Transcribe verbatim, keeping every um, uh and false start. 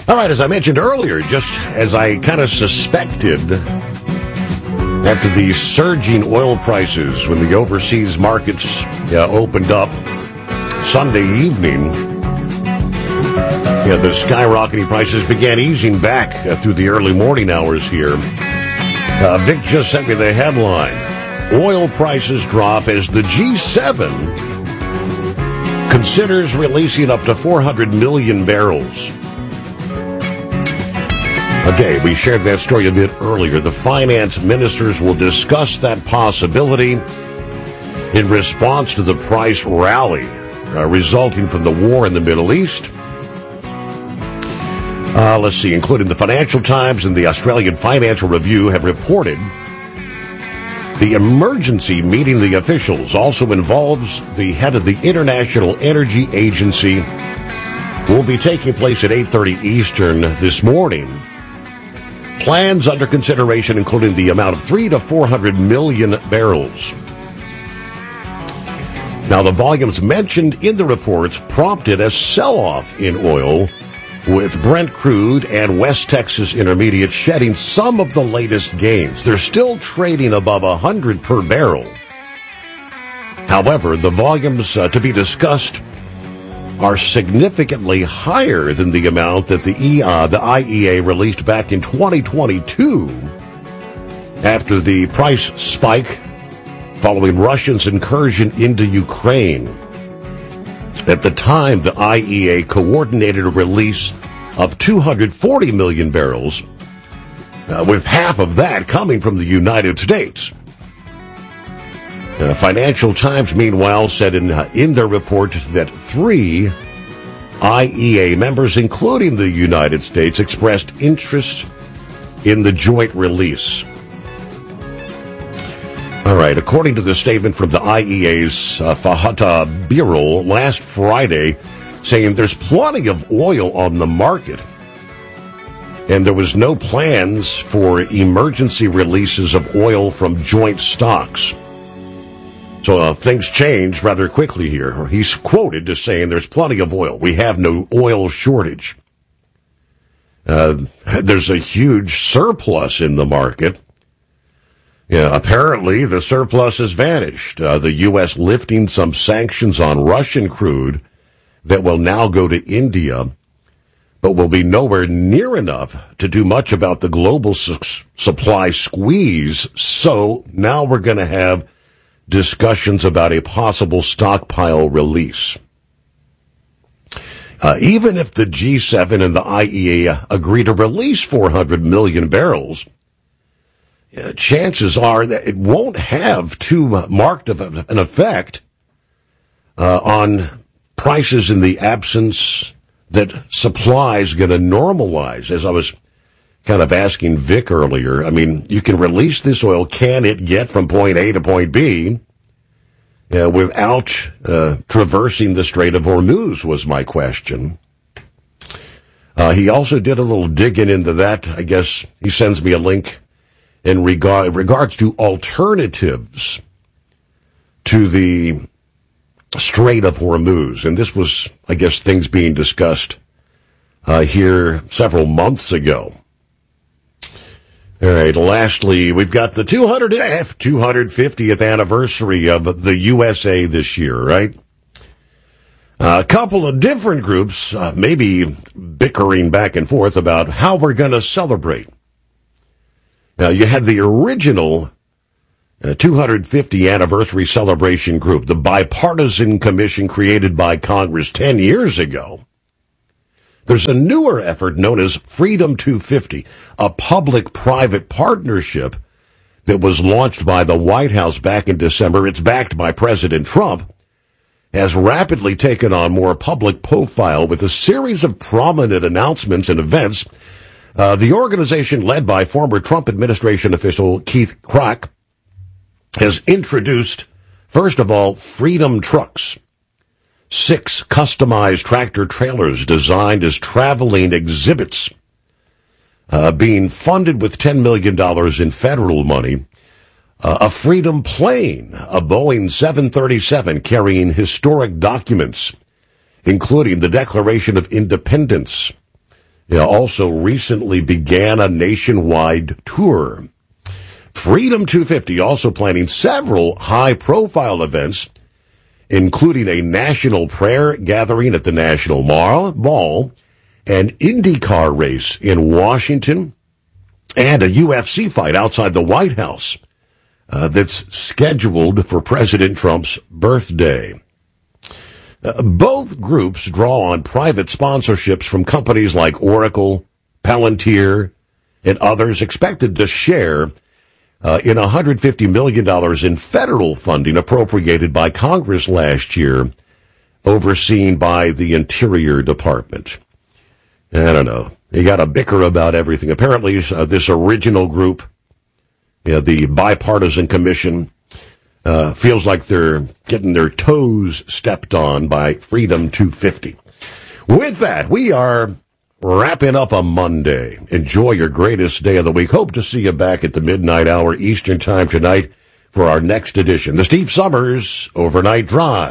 All right, as I mentioned earlier, just as I kind of suspected, after the surging oil prices when the overseas markets uh, opened up Sunday evening, yeah, the skyrocketing prices began easing back uh, through the early morning hours here. Uh, Vic just sent me the headline. Oil prices drop as the G seven considers releasing up to four hundred million barrels. Okay, we shared that story a bit earlier. The finance ministers will discuss that possibility in response to the price rally uh, resulting from the war in the Middle East. Uh, let's see, including the Financial Times and the Australian Financial Review have reported the emergency meeting the officials also involves the head of the International Energy Agency. Will be taking place at eight thirty Eastern this morning. Plans under consideration including the amount of three to four hundred million barrels. Now, the volumes mentioned in the reports prompted a sell-off in oil, with Brent crude and West Texas Intermediate shedding some of the latest gains. They're still trading above one hundred per barrel. However, the volumes uh, to be discussed are significantly higher than the amount that the, E, uh, the I E A released back in twenty twenty-two after the price spike following Russia's incursion into Ukraine. At the time, the I E A coordinated a release of two hundred forty million barrels, uh, with half of that coming from the United States. The Financial Times, meanwhile, said in, uh, in their report that three I E A members, including the United States, expressed interest in the joint release. All right, according to the statement from the I E A's uh, Fatah Bureau last Friday, saying there's plenty of oil on the market, and there was no plans for emergency releases of oil from joint stocks. So uh, things changed rather quickly here. He's quoted as saying there's plenty of oil. We have no oil shortage. Uh, there's a huge surplus in the market. Yeah, apparently the surplus has vanished. Uh, the U S lifting some sanctions on Russian crude that will now go to India, but will be nowhere near enough to do much about the global su- supply squeeze. So now we're going to have discussions about a possible stockpile release. Uh, even if the G seven and the I E A agree to release four hundred million barrels, uh, chances are that it won't have too marked of an effect uh, on prices in the absence that supply is going to normalize. As I was kind of asking Vic earlier, I mean, you can release this oil. Can it get from point A to point B uh, without uh, traversing the Strait of Hormuz was my question. Uh, he also did a little digging into that. I guess he sends me a link in regard, regards to alternatives to the Strait of Hormuz. And this was, I guess, things being discussed uh, here several months ago. All right, lastly, we've got the two hundred fiftieth anniversary of the U S A this year, right? Uh, a couple of different groups uh, maybe bickering back and forth about how we're going to celebrate. Now, you had the original uh, two hundred fifty anniversary celebration group, the bipartisan commission created by Congress ten years ago. There's a newer effort known as Freedom two fifty, a public-private partnership that was launched by the White House back in December. It's backed by President Trump, has rapidly taken on more public profile with a series of prominent announcements and events. Uh, the organization, led by former Trump administration official Keith Krach, has introduced, first of all, Freedom Trucks. Six customized tractor trailers designed as traveling exhibits, uh, being funded with ten million dollars in federal money. Uh, a Freedom plane, a Boeing seven thirty-seven carrying historic documents, including the Declaration of Independence, you know, also recently began a nationwide tour. Freedom two fifty also planning several high-profile events, including a national prayer gathering at the National Mall, an IndyCar race in Washington, and a U F C fight outside the White House uh, that's scheduled for President Trump's birthday. Uh, both groups draw on private sponsorships from companies like Oracle, Palantir, and others, expected to share uh, in one hundred fifty million dollars in federal funding appropriated by Congress last year, overseen by the Interior Department. I don't know. You got to bicker about everything. Apparently, uh, this original group, you know, the Bipartisan Commission, uh, feels like they're getting their toes stepped on by Freedom two fifty. With that, we are wrapping up a Monday. Enjoy your greatest day of the week. Hope to see you back at the midnight hour Eastern Time tonight for our next edition, the Steve Summers Overnight Drive.